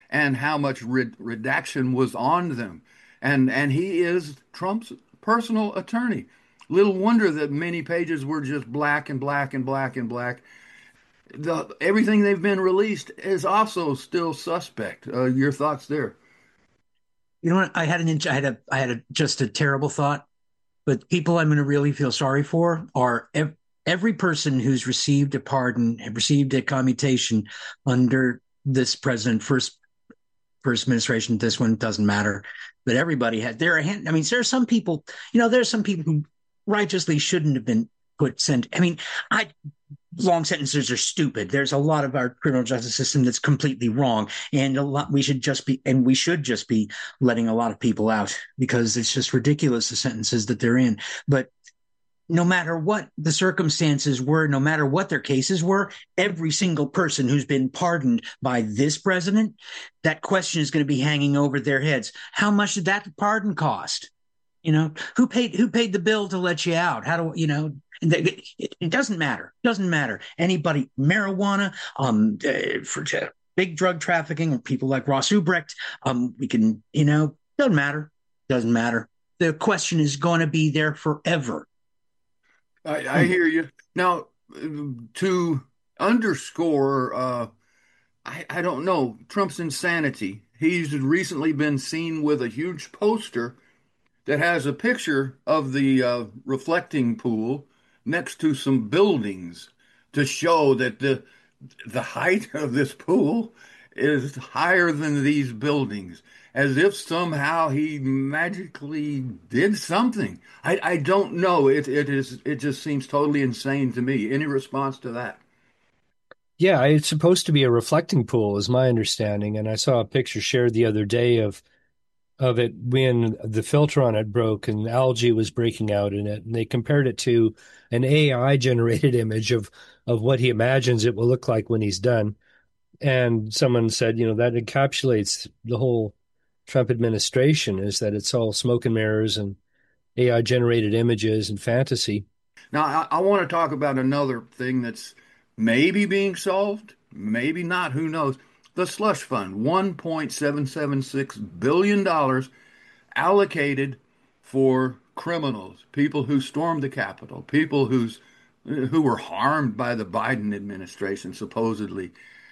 and how much redaction was on them. And he is Trump's personal attorney. Little wonder that many pages were just black and black and black and black. Everything they've been released is also still suspect. Your thoughts there? You know what? I had just a terrible thought. But people I'm going to really feel sorry for are every person who's received a pardon, have received a commutation under this president, first administration. This one doesn't matter, but everybody had there. I mean, there are some people. There's some people who righteously shouldn't have been put sent. I mean, I long sentences are stupid. There's a lot of our criminal justice system that's completely wrong, and a lot we should just be letting a lot of people out because it's just ridiculous the sentences that they're in. But no matter what the circumstances were, no matter what their cases were, every single person who's been pardoned by this president, that question is going to be hanging over their heads. How much did that pardon cost? Who paid the bill to let you out? How do you know? It doesn't matter. Doesn't matter. Anybody, marijuana, for big drug trafficking, or people like Ross Ubrecht, we can, doesn't matter. Doesn't matter. The question is going to be there forever. I hear you. Now, to underscore, I don't know, Trump's insanity. He's recently been seen with a huge poster that has a picture of the reflecting pool next to some buildings to show that the height of this pool is higher than these buildings, as if somehow he magically did something. I don't know. It just seems totally insane to me. Any response to that? Yeah, it's supposed to be a reflecting pool, is my understanding. And I saw a picture shared the other day of it when the filter on it broke and algae was breaking out in it. And they compared it to an AI generated image of what he imagines it will look like when he's done. And someone said, that encapsulates the whole Trump administration, is that it's all smoke and mirrors and AI generated images and fantasy. Now, I want to talk about another thing that's maybe being solved, maybe not, who knows. The slush fund, $1.776 billion allocated for criminals, people who stormed the Capitol, people who were harmed by the Biden administration, supposedly.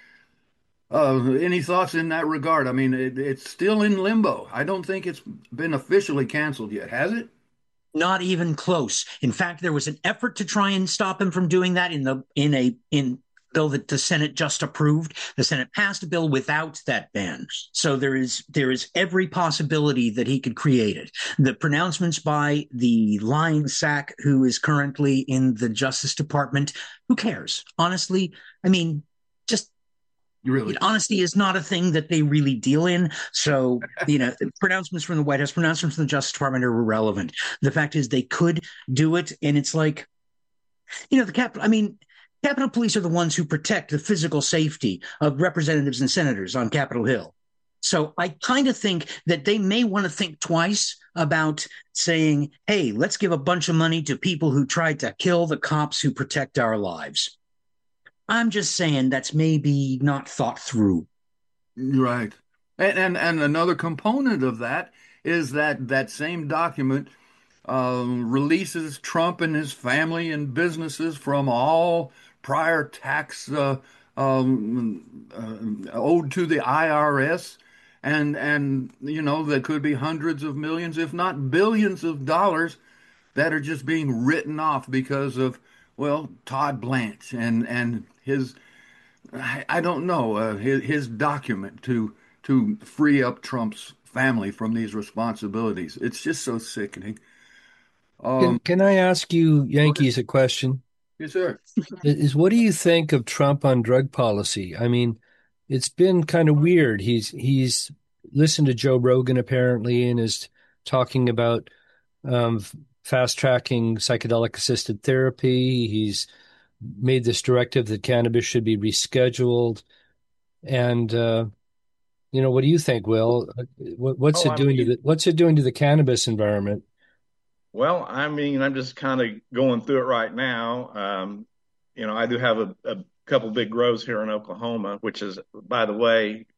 Any thoughts in that regard? I mean, it's still in limbo. I don't think it's been officially canceled yet, has it? Not even close. In fact, there was an effort to try and stop him from doing that in bill that the Senate just approved. The Senate passed a bill without that ban. So there is every possibility that he could create it. The pronouncements by the lying sack who is currently in the Justice Department, who cares? Honestly, I mean, just Really? honesty is not a thing that they really deal in. So, pronouncements from the White House, pronouncements from the Justice Department are irrelevant. The fact is they could do it. And it's like, Capitol Police are the ones who protect the physical safety of representatives and senators on Capitol Hill. So I kind of think that they may want to think twice about saying, hey, let's give a bunch of money to people who tried to kill the cops who protect our lives. I'm just saying that's maybe not thought through. Right. And another component of that is that same document releases Trump and his family and businesses from all prior tax owed to the IRS, and there could be hundreds of millions, if not billions of dollars that are just being written off because of, well, Todd Blanche and his, I don't know, his document to free up Trump's family from these responsibilities. It's just so sickening. Can Um, can I ask you Go ahead. Yankees a question? Yes, sir. Is what do you think of Trump on drug policy? I mean, it's been kind of weird. He's listened to Joe Rogan apparently and is talking about fast tracking psychedelic assisted therapy. He's made this directive that cannabis should be rescheduled. And what do you think, Will? What's Oh, it I doing to mean, the cannabis environment? well, I mean, I'm just kind of going through it right now. I do have a couple big grows here in Oklahoma, which is, by the way,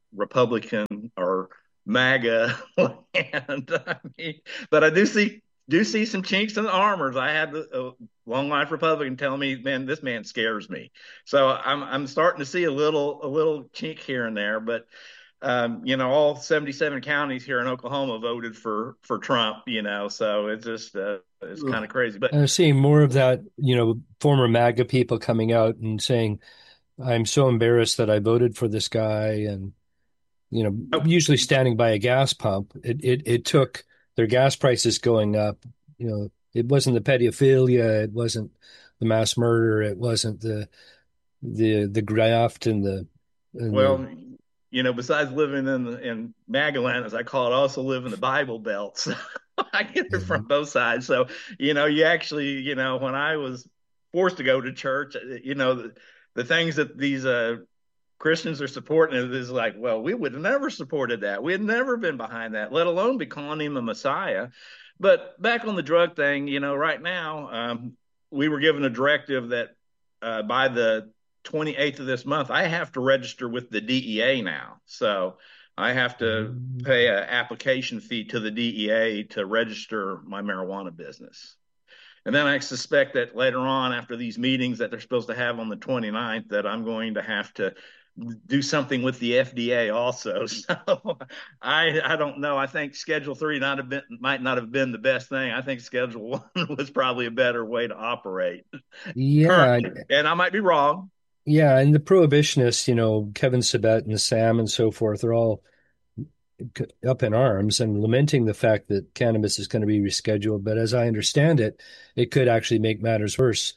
Republican or MAGA land. I mean, but I do see some chinks in the armors. I had a long life Republican telling me, "Man, this man scares me." So I'm starting to see a little chink here and there. But all 77 counties here in Oklahoma voted for Trump. So it's just it's kind of crazy. But I'm seeing more of that, former MAGA people coming out and saying, I'm so embarrassed that I voted for this guy. And, usually standing by a gas pump, it took their gas prices going up. It wasn't the pedophilia, it wasn't the mass murder, it wasn't the graft well, besides living in Magaland, as I call it, I also live in the Bible Belt. So I get it from both sides. So, you actually, when I was forced to go to church, the things that these Christians are supporting is like, well, we would have never supported that. We had never been behind that, let alone be calling him a Messiah. But back on the drug thing, right now, we were given a directive that by the 28th of this month, I have to register with the DEA now. So I have to pay an application fee to the DEA to register my marijuana business. And then I suspect that later on, after these meetings that they're supposed to have on the 29th, that I'm going to have to do something with the FDA also. So I don't know. I think Schedule 3 might not have been the best thing. I think Schedule 1 was probably a better way to operate. Yeah. Currently. And I might be wrong. Yeah, and the prohibitionists, Kevin Sabet and Sam and so forth, are all up in arms and lamenting the fact that cannabis is going to be rescheduled. But as I understand it, it could actually make matters worse.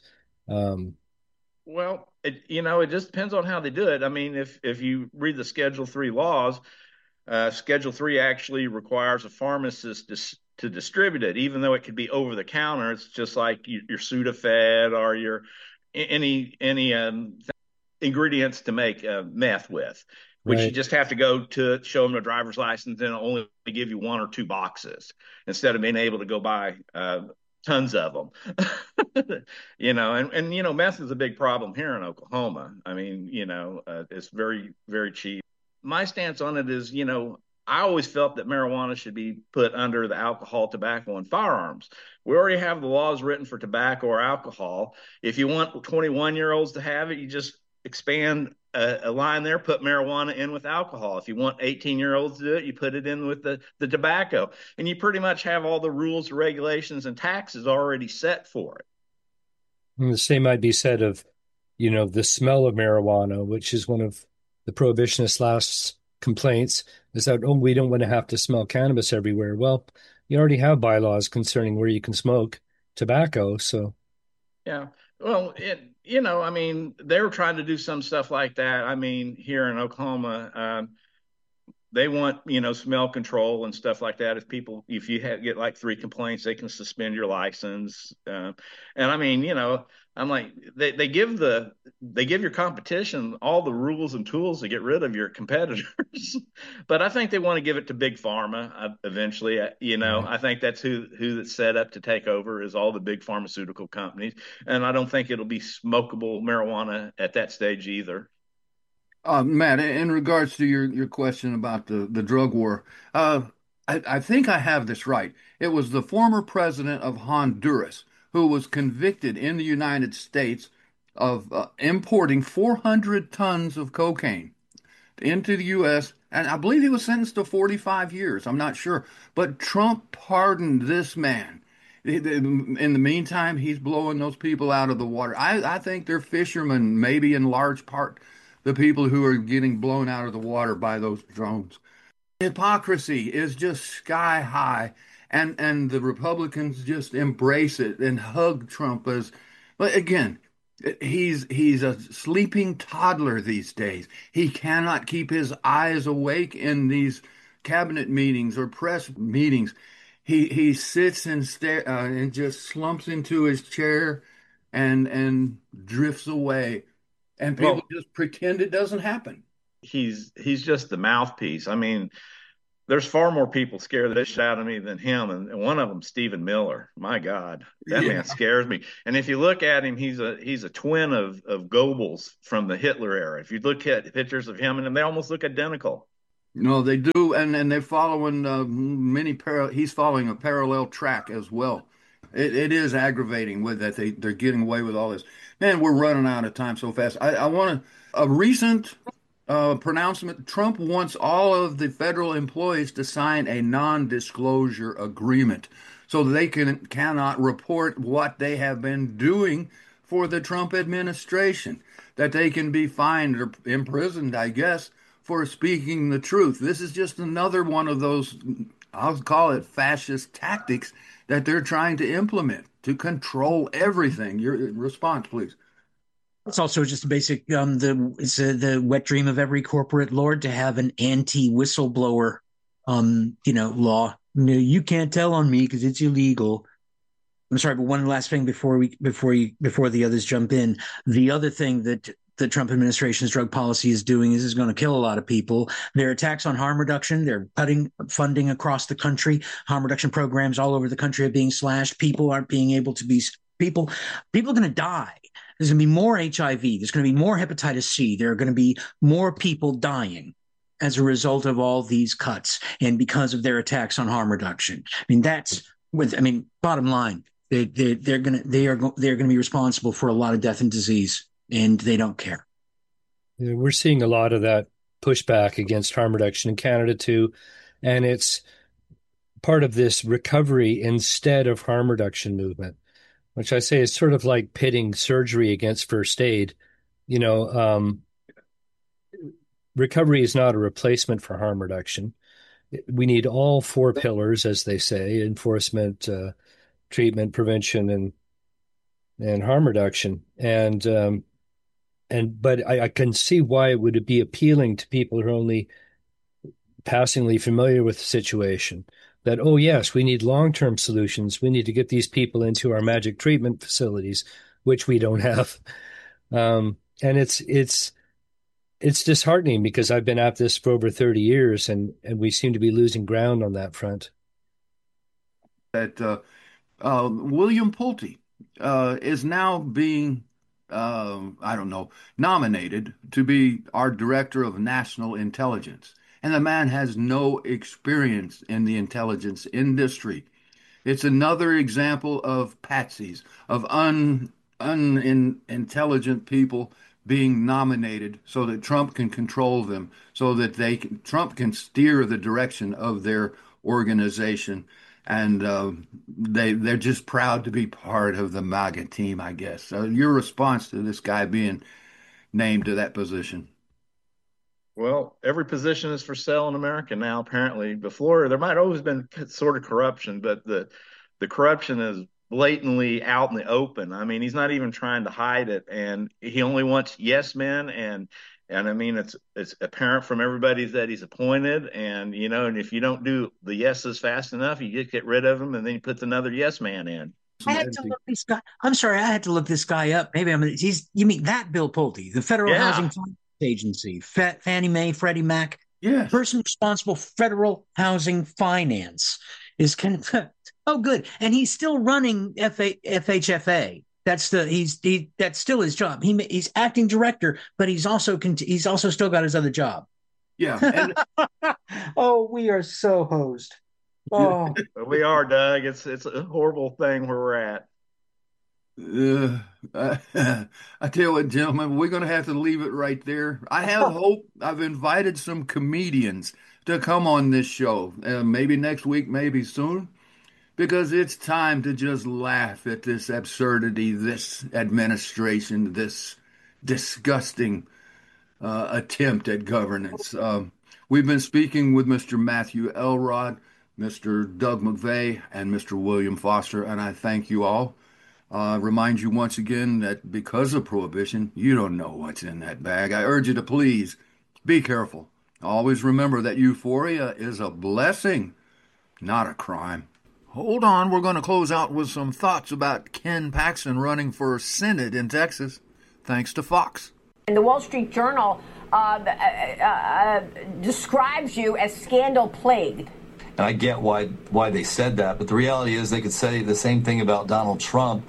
Well, it just depends on how they do it. I mean, if you read the Schedule 3 laws, Schedule 3 actually requires a pharmacist to distribute it, even though it could be over the counter. It's just like your Sudafed or your any ingredients to make meth with, which Right. you just have to go to show them a driver's license and only give you 1 or 2 boxes instead of being able to go buy tons of them. And meth is a big problem here in Oklahoma. I mean, it's very, very cheap. My stance on it is, I always felt that marijuana should be put under the alcohol, tobacco, and firearms. We already have the laws written for tobacco or alcohol. If you want 21-year-olds to have it, you just expand a line there, put marijuana in with alcohol. If you want 18-year-olds to do it, you put it in with the tobacco. And you pretty much have all the rules, regulations, and taxes already set for it. And the same might be said of, the smell of marijuana, which is one of the prohibitionists' last complaints, is that, we don't want to have to smell cannabis everywhere. Well, you already have bylaws concerning where you can smoke tobacco, so. Yeah. Well, I mean, they were trying to do some stuff like that. I mean, here in Oklahoma, they want, smell control and stuff like that. If you get like 3 complaints, they can suspend your license. And I mean, I'm like, they give your competition all the rules and tools to get rid of your competitors. But I think they want to give it to big pharma eventually. I think that's who that's set up to take over is all the big pharmaceutical companies. And I don't think it'll be smokable marijuana at that stage either. Matt, in regards to your question about the drug war, I think I have this right. It was the former president of Honduras who was convicted in the United States of importing 400 tons of cocaine into the U.S., and I believe he was sentenced to 45 years. I'm not sure. But Trump pardoned this man. In the meantime, he's blowing those people out of the water. I think they're fishermen, maybe in large part the people who are getting blown out of the water by those drones. Hypocrisy is just sky high, and the Republicans just embrace it and hug Trump as, but again, he's a sleeping toddler these days. He cannot keep his eyes awake in these cabinet meetings or press meetings. He sits and just slumps into his chair and drifts away, and people Well, just pretend it doesn't happen. he's just the mouthpiece. I mean, there's far more people scared the shit out of me than him, and one of them, Stephen Miller. My God, that Yeah. man scares me. And if you look at him, he's a twin of Goebbels from the Hitler era. If you look at pictures of him and him, they almost look identical. No, they do, and they're following he's following a parallel track as well. It is aggravating with that they're getting away with all this. Man, we're running out of time so fast. I want a recent pronouncement. Trump wants all of the federal employees to sign a non-disclosure agreement so they cannot report what they have been doing for the Trump administration, that they can be fined or imprisoned, I guess, for speaking the truth. This is just another one of those, I'll call it fascist tactics that they're trying to implement to control everything. Your response, please. It's also just a basic the wet dream of every corporate lord to have an anti-whistleblower law. No, you can't tell on me because it's illegal. I'm sorry, but one last thing before the others jump in. The other thing that the Trump administration's drug policy is doing is going to kill a lot of people. Their attacks on harm reduction, they're cutting funding across the country. Harm reduction programs all over the country are being slashed. People aren't being able to be people are going to die. There's going to be more HIV. There's going to be more hepatitis C. There are going to be more people dying as a result of all these cuts and because of their attacks on harm reduction. Bottom line, they're going to be responsible for a lot of death and disease, and they don't care. Yeah, we're seeing a lot of that pushback against harm reduction in Canada too, and it's part of this recovery instead of harm reduction movement, which I say is sort of like pitting surgery against first aid. Recovery is not a replacement for harm reduction. We need all four pillars, as they say: enforcement, treatment, prevention, and harm reduction. But I can see why it would be appealing to people who are only passingly familiar with the situation. That, oh yes, we need long-term solutions. We need to get these people into our magic treatment facilities, which we don't have. And it's disheartening because I've been at this for over 30 years, and we seem to be losing ground on that front. That William Pulte is now being, nominated to be our Director of National Intelligence. And the man has no experience in the intelligence industry. It's another example of patsies, of unintelligent people being nominated so that Trump can control them, so that Trump can steer the direction of their organization. And they're just proud to be part of the MAGA team, I guess. So your response to this guy being named to that position? Well, every position is for sale in America now, apparently. Before, there might always been sort of corruption, but the corruption is blatantly out in the open. I mean, he's not even trying to hide it, and he only wants yes men, and I mean, it's apparent from everybody that he's appointed, and and if you don't do the yeses fast enough, you get rid of him, and then you put another yes man in. I had to look this guy. I'm sorry, I had to look this guy up. Maybe you mean that Bill Pulte, the Federal Housing Agency, Fannie Mae, Freddie Mac. Yes. Person responsible for federal housing finance is oh, good, and he's still running FHFA. That's still his job. He's acting director, but he's also still got his other job. Yeah. Oh, we are so hosed. Oh, we are, Doug. It's a horrible thing where we're at. I tell you what, gentlemen, we're going to have to leave it right there. I have hope. I've invited some comedians to come on this show, maybe next week, maybe soon, because it's time to just laugh at this absurdity, this administration, this disgusting attempt at governance. We've been speaking with Mr. Matthew Elrod, Mr. Doug McVeigh, and Mr. William Foster, and I thank you all. Remind you once again that because of prohibition, you don't know what's in that bag. I urge you to please be careful. Always remember that euphoria is a blessing, not a crime. Hold on, we're going to close out with some thoughts about Ken Paxton running for Senate in Texas, thanks to Fox. And the Wall Street Journal describes you as scandal-plagued. And I get why they said that, but the reality is they could say the same thing about Donald Trump.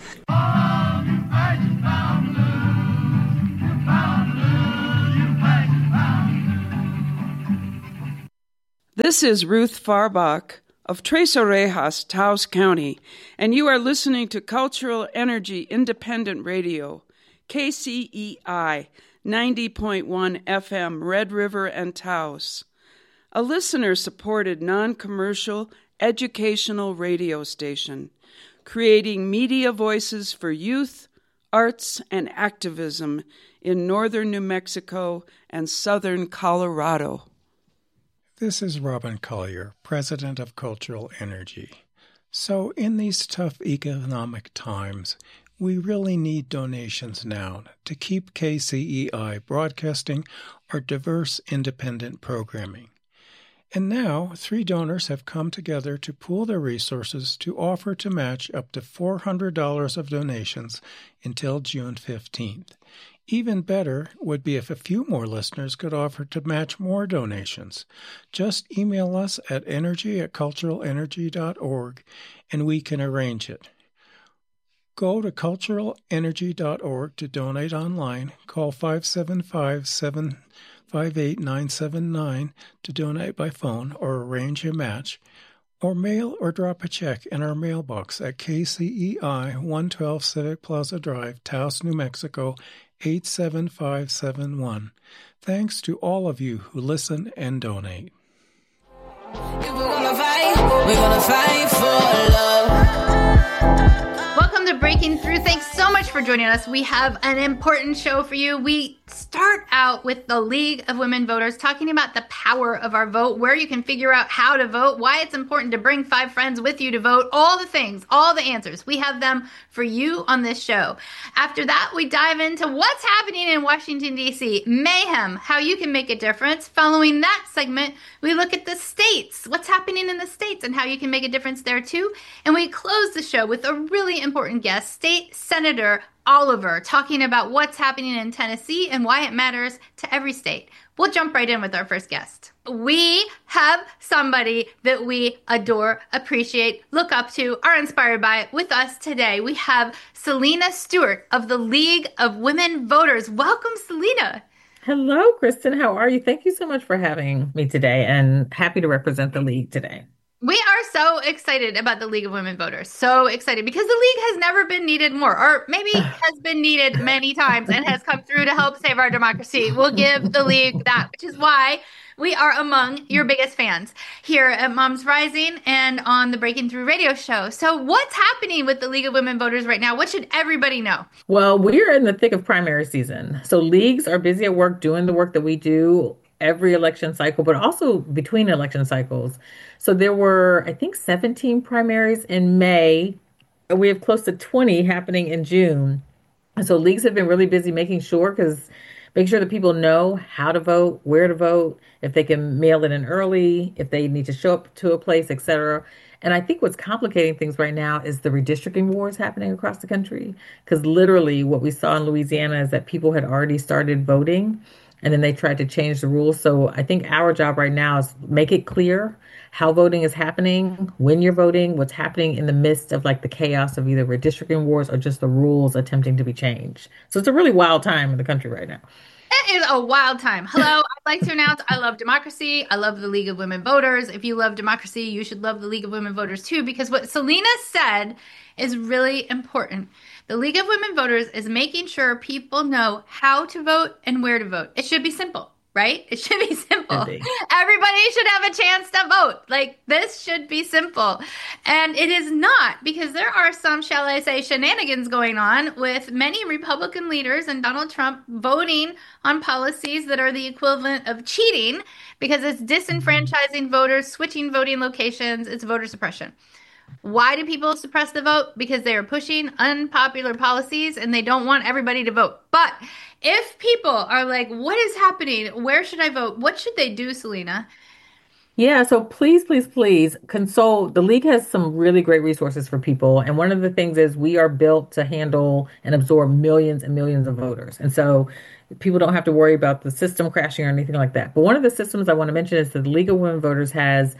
This is Ruth Farbach of Tres Orejas, Taos County, and you are listening to Cultural Energy Independent Radio, KCEI 90.1 FM, Red River and Taos, a listener-supported non-commercial educational radio station, creating media voices for youth, arts, and activism in northern New Mexico and southern Colorado. This is Robin Collier, President of Cultural Energy. So in these tough economic times, we really need donations now to keep KCEI broadcasting our diverse independent programming. And now, 3 donors have come together to pool their resources to offer to match up to $400 of donations until June 15th. Even better would be if a few more listeners could offer to match more donations. Just email us at energy@culturalenergy.org and we can arrange it. Go to culturalenergy.org to donate online. Call 575-758-979 to donate by phone or arrange a match, or mail or drop a check in our mailbox at KCEI 112 Civic Plaza Drive, Taos, New Mexico 87571. Thanks to all of you who listen and donate. If we're gonna fight for love. Welcome to Breaking Through. Thanks so much for joining us. We have an important show for you. We start out with the League of Women Voters, talking about the power of our vote, where you can figure out how to vote, why it's important to bring 5 friends with you to vote, all the things, all the answers. We have them for you on this show. After that, we dive into what's happening in Washington, D.C., mayhem, how you can make a difference. Following that segment, we look at the states, what's happening in the states and how you can make a difference there too. And we close the show with a really important guest, State Senator Oliver, talking about what's happening in Tennessee and why it matters to every state. We'll jump right in with our first guest. We have somebody that we adore, appreciate, look up to, are inspired by with us today. We have Selena Stewart of the League of Women Voters. Welcome, Selena. Hello, Kristen. How are you? Thank you so much for having me today, and happy to represent the League today. We are so excited about the League of Women Voters. So excited because the League has never been needed more, or maybe has been needed many times and has come through to help save our democracy. We'll give the League that, which is why we are among your biggest fans here at Moms Rising and on the Breaking Through radio show. So what's happening with the League of Women Voters right now? What should everybody know? Well, we're in the thick of primary season. So leagues are busy at work doing the work that we do every election cycle, but also between election cycles. So there were, I think, 17 primaries in May. We have close to 20 happening in June. And so leagues have been really busy making sure that people know how to vote, where to vote, if they can mail it in early, if they need to show up to a place, et cetera. And I think what's complicating things right now is the redistricting wars happening across the country. Because literally what we saw in Louisiana is that people had already started voting, and then they tried to change the rules. So I think our job right now is make it clear how voting is happening, when you're voting, what's happening in the midst of like the chaos of either redistricting wars or just the rules attempting to be changed. So it's a really wild time in the country right now. It is a wild time. Hello, I'd like to announce I love democracy. I love the League of Women Voters. If you love democracy, you should love the League of Women Voters too, because what Selena said is really important. The League of Women Voters is making sure people know how to vote and where to vote. It should be simple, right? It should be simple. Everybody should have a chance to vote. Like, this should be simple. And it is not, because there are some, shall I say, shenanigans going on with many Republican leaders and Donald Trump voting on policies that are the equivalent of cheating, because it's disenfranchising voters, switching voting locations, it's voter suppression. Why do people suppress the vote? Because they are pushing unpopular policies and they don't want everybody to vote. But if people are like, what is happening? Where should I vote? What should they do, Selena? Yeah, so please, please, please consult. The League has some really great resources for people. And one of the things is we are built to handle and absorb millions and millions of voters. And so people don't have to worry about the system crashing or anything like that. But one of the systems I want to mention is that the League of Women Voters has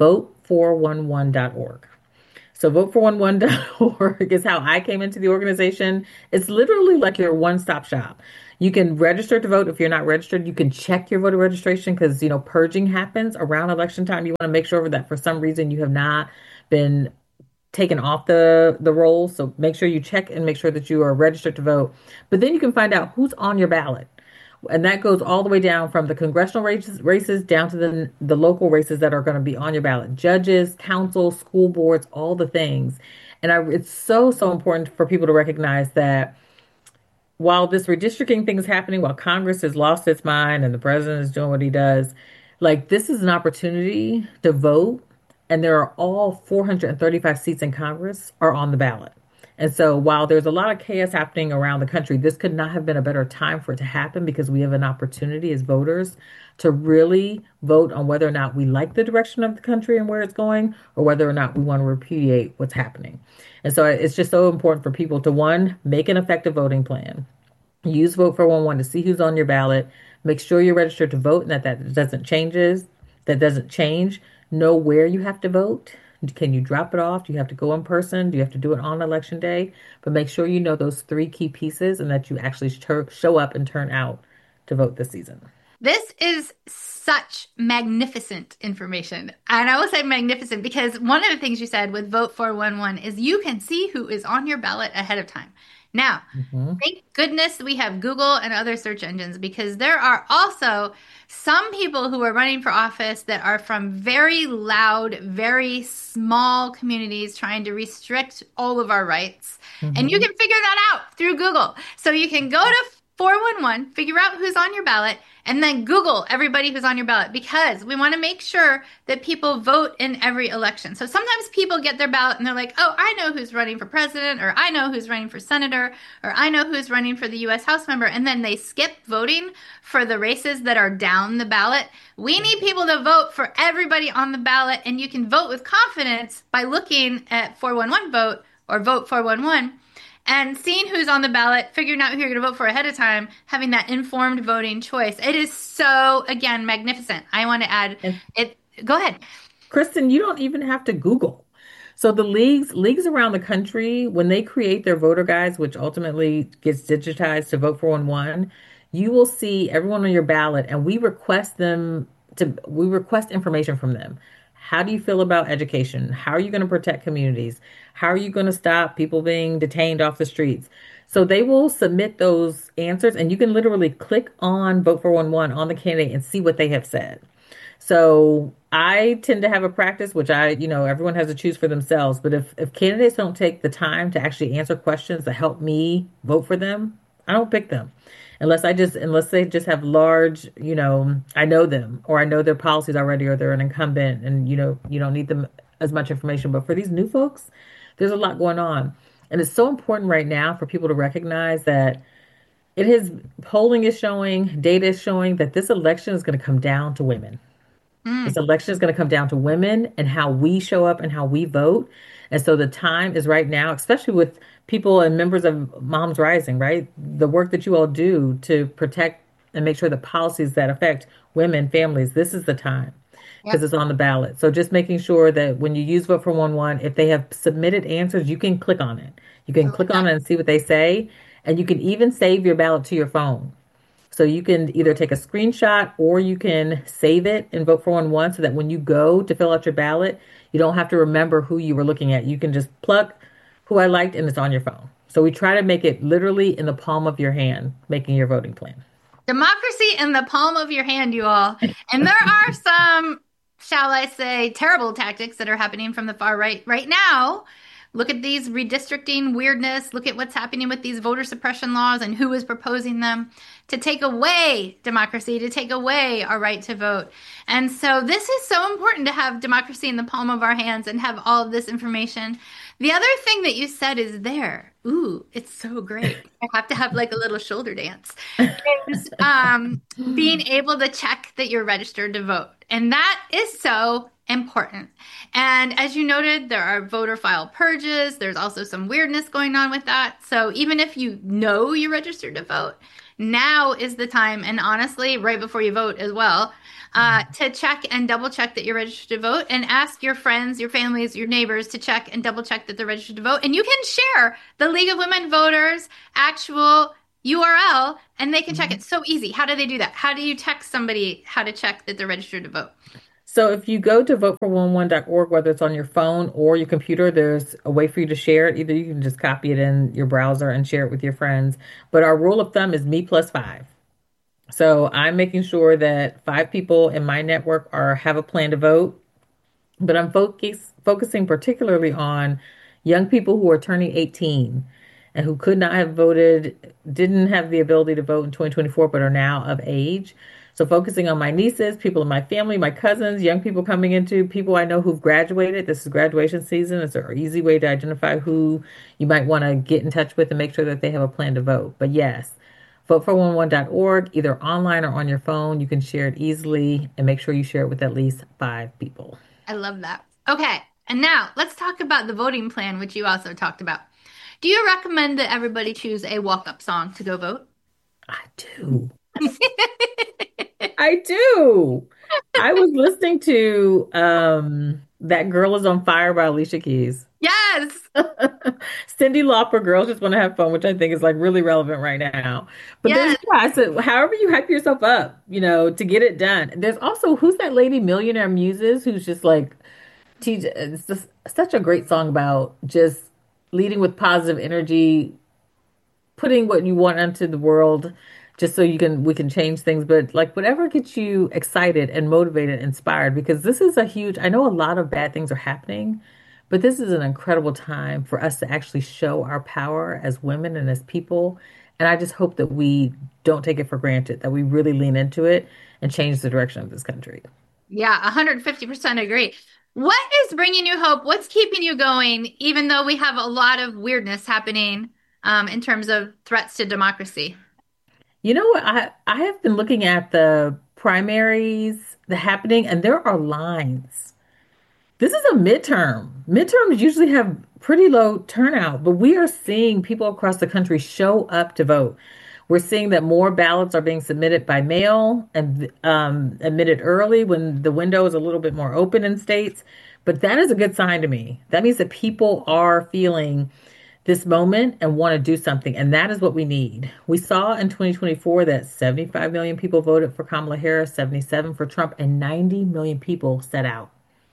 vote411.org. So vote411.org is how I came into the organization. It's literally like your one-stop shop. You can register to vote if you're not registered. You can check your voter registration because, purging happens around election time. You want to make sure that for some reason you have not been taken off the roll. So make sure you check and make sure that you are registered to vote. But then you can find out who's on your ballot. And that goes all the way down from the congressional races down to the local races that are going to be on your ballot. Judges, council, school boards, all the things. And it's so, so important for people to recognize that while this redistricting thing is happening, while Congress has lost its mind and the president is doing what he does, like this is an opportunity to vote. And there are all 435 seats in Congress are on the ballot. And so while there's a lot of chaos happening around the country, this could not have been a better time for it to happen because we have an opportunity as voters to really vote on whether or not we like the direction of the country and where it's going, or whether or not we want to repudiate what's happening. And so it's just so important for people to, one, make an effective voting plan, use Vote for 1-1 to see who's on your ballot, make sure you're registered to vote and that doesn't change, know where you have to vote. Can you drop it off? Do you have to go in person? Do you have to do it on election day? But make sure you know those 3 key pieces and that you actually show up and turn out to vote this season. This is such magnificent information. And I will say magnificent because one of the things you said with Vote for 1-1 is you can see who is on your ballot ahead of time. Now, thank goodness we have Google and other search engines because there are also some people who are running for office that are from very loud, very small communities trying to restrict all of our rights. And you can figure that out through Google. So you can go to 411, figure out who's on your ballot, and then Google everybody who's on your ballot because we want to make sure that people vote in every election. So sometimes people get their ballot and they're like, oh, I know who's running for president, or I know who's running for senator, or I know who's running for the U.S. House member, and then they skip voting for the races that are down the ballot. We need people to vote for everybody on the ballot, and you can vote with confidence by looking at 411 Vote or Vote 411. And seeing who's on the ballot, figuring out who you're going to vote for ahead of time, having that informed voting choice. It is so, again, magnificent. I want to add it. Go ahead. Kristen, you don't even have to Google. So the leagues around the country, when they create their voter guides, which ultimately gets digitized to Vote for 1-1, you will see everyone on your ballot, and we request information from them. How do you feel about education? How are you going to protect communities? How are you going to stop people being detained off the streets? So they will submit those answers, and you can literally click on Vote for 1-1 on the candidate and see what they have said. So I tend to have a practice, which everyone has to choose for themselves. But if candidates don't take the time to actually answer questions that help me vote for them, I don't pick them. Unless they just have large, I know them or I know their policies already or they're an incumbent and, you don't need them as much information. But for these new folks, there's a lot going on. And it's so important right now for people to recognize that polling is showing, data is showing that this election is going to come down to women. This election is going to come down to women and how we show up and how we vote. And so the time is right now, especially with people and members of Moms Rising, right? The work that you all do to protect and make sure the policies that affect women, families, this is the time because it's on the ballot. So just making sure that when you use Vote for 1-1, if they have submitted answers, you can click on it. You can click on it and see what they say. And you can even save your ballot to your phone. So you can either take a screenshot or you can save it and Vote for 1-1 so that when you go to fill out your ballot, you don't have to remember who you were looking at. You can just pluck who I liked and it's on your phone. So we try to make it literally in the palm of your hand, making your voting plan. Democracy in the palm of your hand, you all. And there are some, shall I say, terrible tactics that are happening from the far right now. Look at these redistricting weirdness. Look at what's happening with these voter suppression laws and who is proposing them to take away democracy, to take away our right to vote. And so this is so important to have democracy in the palm of our hands and have all of this information. The other thing that you said is there. Ooh, it's so great. I have to have like a little shoulder dance. Is being able to check that you're registered to vote. And that is so important. And as you noted, there are voter file purges. There's also some weirdness going on with that. So even if you know you're registered to vote, now is the time, and honestly, right before you vote as well, to check and double check that you're registered to vote and ask your friends, your families, your neighbors to check and double check that they're registered to vote. And you can share the League of Women Voters actual URL and they can check it. So easy. How do they do that? How do you text somebody how to check that they're registered to vote? So if you go to votefor11.org, whether it's on your phone or your computer, there's a way for you to share it. Either you can just copy it in your browser and share it with your friends. But our rule of thumb is me plus 5. So I'm making sure that 5 people in my network have a plan to vote. But I'm focusing particularly on young people who are turning 18 and who could not have voted, didn't have the ability to vote in 2024, but are now of age. So focusing on my nieces, people in my family, my cousins, young people coming into, people I know who've graduated. This is graduation season. It's an easy way to identify who you might want to get in touch with and make sure that they have a plan to vote. But yes, votefor11.org, either online or on your phone. You can share it easily and make sure you share it with at least 5 people. I love that. Okay, and now let's talk about the voting plan, which you also talked about. Do you recommend that everybody choose a walk-up song to go vote? I do. I do. I was listening to That Girl Is on Fire by Alicia Keys. Yes. Cyndi Lauper, Girls Just Want to Have Fun, which I think is like really relevant right now. But Yes. I said, however you hype yourself up, to get it done. There's also, who's that lady, Millionaire Muses, who's just like, it's just such a great song about just leading with positive energy, putting what you want into the world just so we can change things. But like whatever gets you excited and motivated, inspired, because this is I know a lot of bad things are happening, but this is an incredible time for us to actually show our power as women and as people. And I just hope that we don't take it for granted, that we really lean into it and change the direction of this country. Yeah, 150% agree. What is bringing you hope? What's keeping you going, even though we have a lot of weirdness happening in terms of threats to democracy? You know what? I have been looking at the primaries, the happening, and there are lines. This is a midterm. Midterms usually have pretty low turnout, but we are seeing people across the country show up to vote. We're seeing that more ballots are being submitted by mail and admitted early when the window is a little bit more open in states. But that is a good sign to me. That means that people are feeling this moment and want to do something. And that is what we need. We saw in 2024 that 75 million people voted for Kamala Harris, 77 for Trump, and 90 million people set out.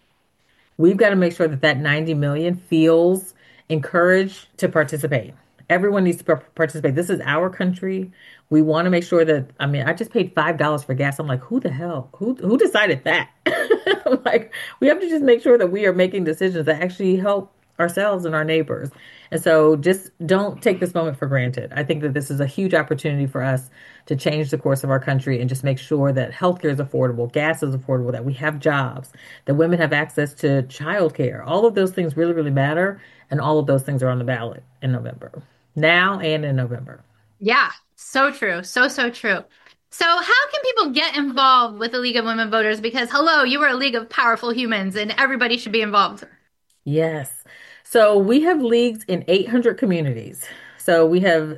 We've got to make sure that 90 million feels encouraged to participate. Everyone needs to participate. This is our country. We want to make sure that, I just paid $5 for gas. I'm like, who the hell? Who decided that? Like, we have to just make sure that we are making decisions that actually help ourselves and our neighbors. And so just don't take this moment for granted. I think that this is a huge opportunity for us to change the course of our country and just make sure that healthcare is affordable, gas is affordable, that we have jobs, that women have access to childcare. All of those things really, really matter. And all of those things are on the ballot in November. Now and in November. Yeah, so true. So true. So how can people get involved with the League of Women Voters? Because, hello, you are a league of powerful humans and everybody should be involved. Yes. So we have leagues in 800 communities. So we have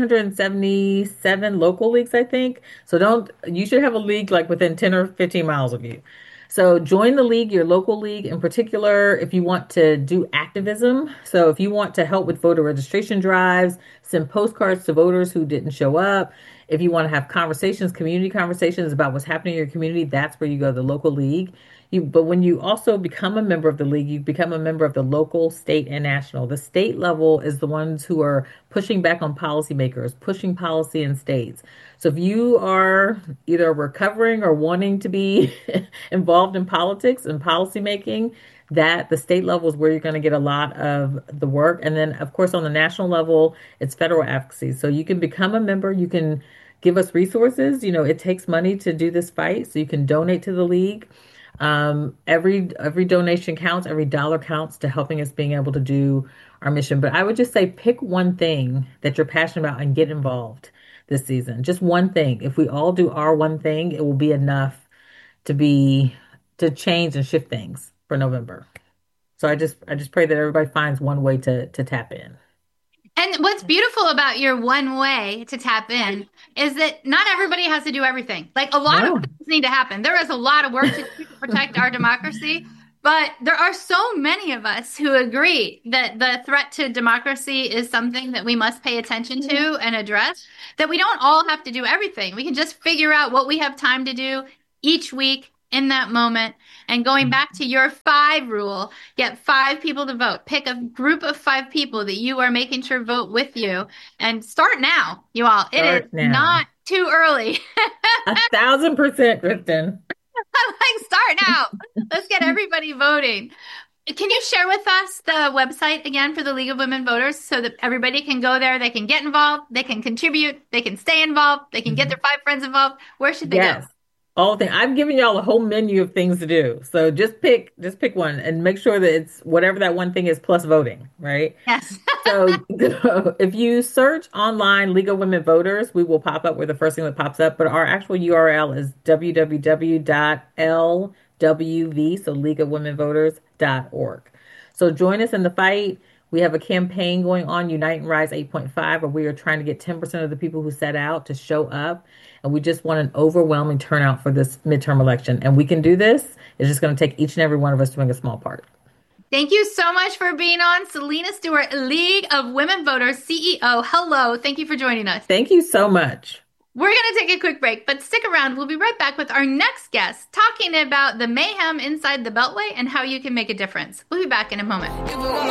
777 local leagues, I think. So you should have a league like within 10 or 15 miles of you. So join the league, your local league in particular, if you want to do activism. So if you want to help with voter registration drives, send postcards to voters who didn't show up. If you want to have conversations, community conversations about what's happening in your community, that's where you go, the local league. But when you also become a member of the league, you become a member of the local, state, and national. The state level is the ones who are pushing back on policymakers, pushing policy in states. So if you are either recovering or wanting to be involved in politics and policymaking, that the state level is where you're going to get a lot of the work. And then, of course, on the national level, it's federal advocacy. So you can become a member. You can give us resources. It takes money to do this fight. So you can donate to the league. Every donation counts, every dollar counts to helping us being able to do our mission. But I would just say pick one thing that you're passionate about and get involved this season. Just one thing. If we all do our one thing, it will be enough to change and shift things for November. So I just pray that everybody finds one way to tap in. And what's beautiful about your one way to tap in is that not everybody has to do everything. Like a lot of things need to happen. There is a lot of work to do to protect our democracy. But there are so many of us who agree that the threat to democracy is something that we must pay attention to and address, that we don't all have to do everything. We can just figure out what we have time to do each week in that moment. And going back to your 5 rule, get 5 people to vote. Pick a group of 5 people that you are making sure vote with you. And start now, you all. It is not too early. 1,000%, Kristen. I'm like, start now. Let's get everybody voting. Can you share with us the website again for the League of Women Voters so that everybody can go there, they can get involved, they can contribute, they can stay involved, they can get their 5 friends involved? Where should they go? All things. I've given y'all a whole menu of things to do. So just pick one and make sure that it's whatever that one thing is plus voting, right? Yes. So if you search online League of Women Voters, we will pop up. We're the first thing that pops up, but our actual URL is www.lwv, so leagueofwomenvoters.org. So join us in the fight. We have a campaign going on, Unite and Rise 8.5, where we are trying to get 10% of the people who set out to show up. And we just want an overwhelming turnout for this midterm election. And we can do this. It's just going to take each and every one of us doing a small part. Thank you so much for being on. Selena Stewart, League of Women Voters, CEO. Hello. Thank you for joining us. Thank you so much. We're going to take a quick break, but stick around. We'll be right back with our next guest talking about the mayhem inside the Beltway and how you can make a difference. We'll be back in a moment.